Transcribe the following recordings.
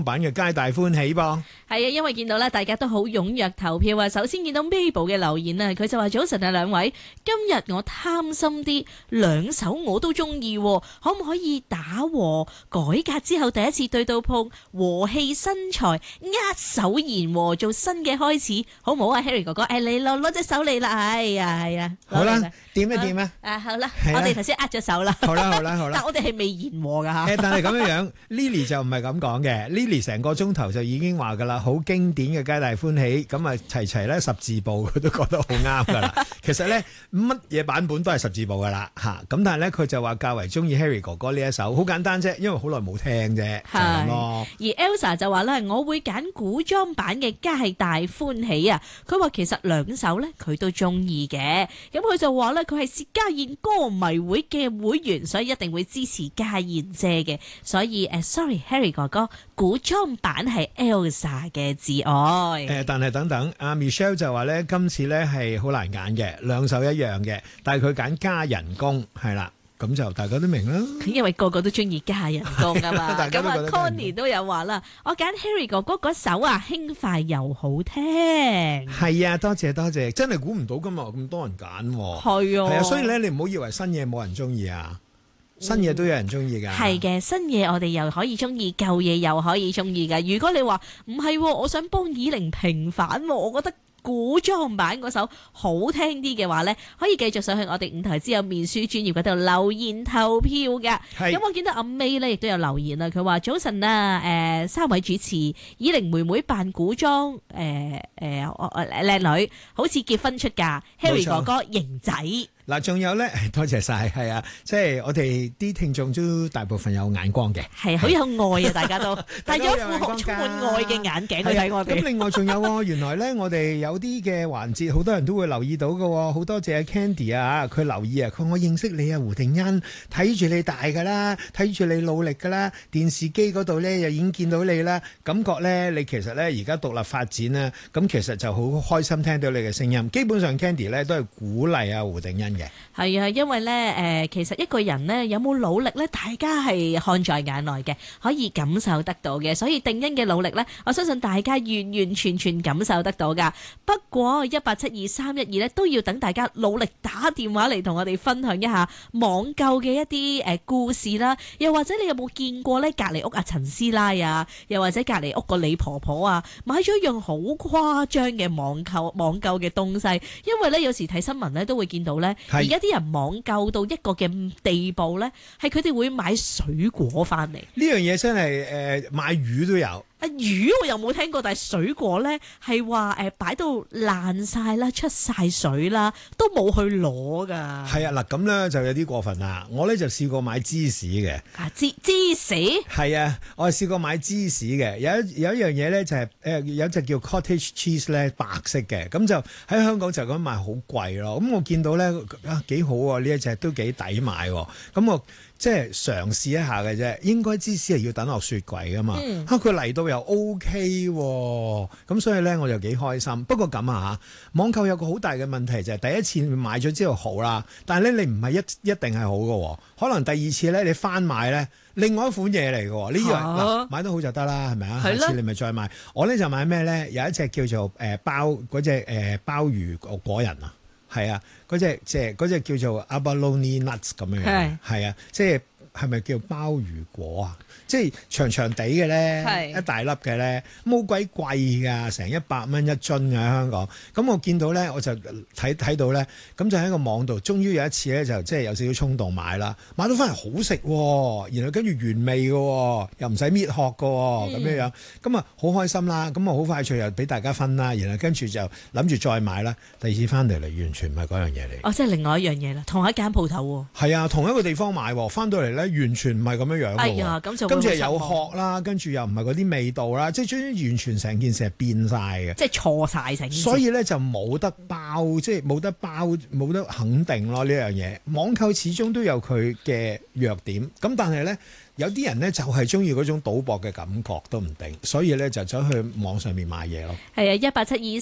版嘅皆大歡喜噃。 係啊，因為見到咧，大家都好踴躍投票啊。首先見到 Mabel 嘅留言啊，佢就話：早晨啊，兩位，今日我貪心啲，兩首我都中意，可唔可以打和？改革之後第一次對到碰，和氣生財，握手言和，做新嘅開始，好唔好啊 ，Harry 哥哥？你攞隻手嚟啦，係啊， 好啦，掂一掂啊？ 好啦，我哋頭先握咗手啦。 好啦， 但我哋係未言和噶吓。 但係咁樣，Lily 就唔係咁講嘅。Lily 成個鐘頭就已經話噶啦，好經典嘅皆大歡喜，咁啊齊咧十字步，佢都覺得好啱噶啦。其實咧乜嘢版本都係十字步噶啦吓，咁但係咧佢就話較為中意 Harry 哥哥呢一首，好簡單啫，因為好耐冇聽啫，就咁咯。 而 Elsa 就話咧，我會揀古裝版嘅皆大歡喜啊。佢話其實兩首咧佢都中意嘅，咁佢就話咧佢係薛家燕歌迷會嘅會員，所以一定會支持家燕姐嘅。所以sorry Harry 哥哥，古裝版係 Elsa 嘅至愛。 但係等等，阿 Michelle 就話咧，今次咧係好難揀嘅，兩首一樣嘅，但係佢揀加人工係啦。咁就大家都明啦， 因為個個都中意加人工啊嘛。咁啊 Connie 都有話啦，我揀 Harry 哥哥嗰首啊，輕快又好聽。 係啊，多謝，真係估唔到今日咁多人揀。 係啊， 所以咧你唔好以為新嘢冇人中意啊，新嘢都有人中意噶。 係嘅，新嘢我哋又可以中意，舊嘢又可以中意噶。如果你話唔係，我想幫以玲平反，我覺得古裝版嗰首好聽啲嘅話呢，可以繼續上去我哋五台之友面書專頁嗰度留言投票㗎。咁我見到阿 May 呢亦都有留言啦，佢話早晨啊，三位主持，以玲妹妹扮古裝靚女，好似結婚出嫁 ，Harry 哥哥型仔。 嗱，仲有咧，多謝晒，係啊，即係我哋啲聽眾都大部分有眼光嘅， 係好有愛啊，大家都戴咗一副充滿愛嘅眼鏡去睇我哋。 咁另外仲有原來咧，我哋有啲嘅環節，好多人都會留意到嘅，好多謝阿 Candy 啊，佢留意啊，佢話我認識你啊，胡定欣，睇住你大噶啦，睇住你努力噶啦，電視機嗰度咧又已經見到你啦，感覺咧你其實咧而家獨立發展啦，咁其實就好開心聽到你嘅聲音。基本上 Candy 咧都係鼓勵啊胡定欣。 係啊，因為咧其實一個人呢，有冇努力咧，大家係看在眼內嘅，可以感受得到嘅。所以定欣嘅努力咧，我相信大家完完全全感受得到噶。不過1872312咧都要等大家努力打電話嚟同我哋分享一下網購嘅一啲故事啦。又或者你有冇見過咧隔離屋阿陳師奶啊，又或者隔離屋個李婆婆啊，買咗一樣好誇張嘅網購嘅東西。因為咧有時睇新聞咧都會見到咧。而家啲人網購到一個嘅地步咧，係佢哋會買水果翻嚟。呢樣嘢真係買魚都有。 魚我又冇聽過，但係水果咧係話擺到爛晒啦，出晒水啦，都冇去攞噶。 係啊，嗱咁咧就有啲過分啦。我咧就試過買芝士嘅。 芝士係啊，我係試過買芝士嘅。有一樣嘢咧就係有隻叫 cottage cheese 咧，白色嘅，咁就喺香港就咁賣好貴咯。咁我見到咧幾好喎，呢一隻都幾抵買喎。咁我即係嘗試一下嘅啫。應該芝士係要等落雪櫃噶嘛。佢嚟到又 OK 喎，咁所以咧我就幾開心。不過咁啊嚇，網購有個好大嘅問題就係第一次買咗之後好啦，但係咧你唔係一定係好嘅，可能第二次咧你翻買咧另外一款嘢嚟嘅。呢樣嗱買得好就得啦，係咪啊？下次你咪再買。我咧就買咩咧？有一隻叫做嗰隻鮑魚果仁啊，係啊，嗰隻叫做 abalone nuts 咁樣樣，係啊，即係咪叫鮑魚果啊？即係長長地嘅咧，一大粒嘅咧，冇鬼貴㗎，成100蚊一樽嘅喺香港。咁我見到咧，我就睇到咧，咁就喺個網度，終於有一次咧，就即係有少少衝動買啦，買到翻嚟好食喎，然後跟住原味嘅，又唔使搣殼嘅，咁樣樣，咁啊好開心啦，咁啊好快脆又俾大家分啦，然後跟住就諗住再買啦。第二次翻嚟完全唔係嗰樣嘢嚟。 即係另外一樣嘢啦，同一間鋪頭喎。係啊，同一個地方買，翻到嚟咧完全唔係咁樣樣嘅。 哎呀，咁就跟住有殼啦，跟住又唔係嗰啲味道啦，即係終於完全成件事係變晒嘅， 即係錯晒成件事。所以咧就冇得包，即係冇得包，冇得肯定咯呢樣嘢。網購始終都有佢嘅弱點，咁但係咧有啲人咧就係中意嗰種賭博嘅感覺都唔定，所以咧就走去網上面買嘢咯。 係啊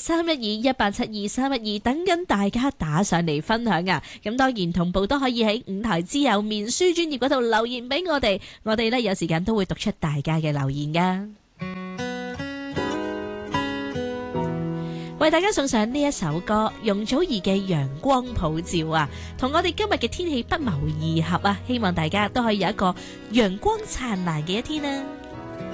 ，1872312，1872312，等緊大家打上嚟分享啊！咁當然同步都可以喺五台之友面書專頁嗰度留言俾我哋，我哋咧有時間都會讀出大家嘅留言噶。 為大家送上呢一首歌，容祖兒嘅《陽光普照》啊，同我哋今日嘅天氣不謀而合啊！希望大家都可以有一個陽光燦爛嘅一天啊！